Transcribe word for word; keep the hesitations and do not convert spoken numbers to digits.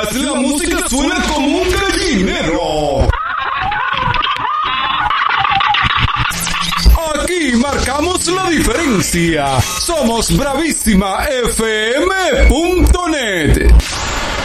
orejas, la música suena como un gallinero. Aquí marcamos la diferencia. Somos bravísima f m punto net.